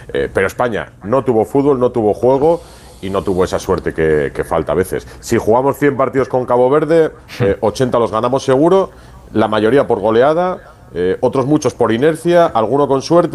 Pero España no tuvo fútbol, no tuvo juego y no tuvo esa suerte que falta a veces. Si jugamos 100 partidos con Cabo Verde, 80 los ganamos seguro, la mayoría por goleada, otros muchos por inercia, alguno con suerte.